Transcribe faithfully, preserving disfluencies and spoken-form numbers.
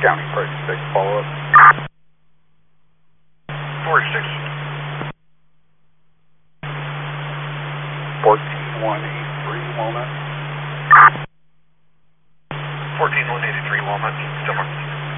County, Price six, follow up. forty-six. fourteen one eight three, Walnut.